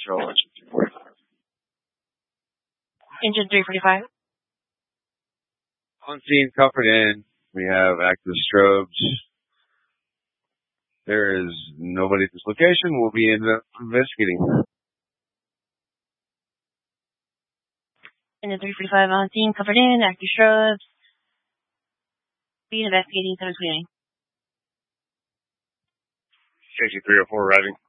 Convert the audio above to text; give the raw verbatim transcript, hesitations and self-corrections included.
Patrol, engine three forty-five. Engine three forty-five. On scene, comfort in. We have active strobes. There is nobody at this location. We'll be in investigating. Engine three forty-five on scene, covered in, active strobes. Be investigating seven twenty-nine. Station three oh four arriving.